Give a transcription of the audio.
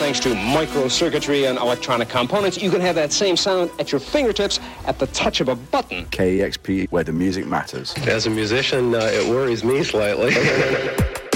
thanks to microcircuitry and electronic components, you can have that same sound at your fingertips at the touch of a button. KEXP, where the music matters. As a musician, it worries me slightly.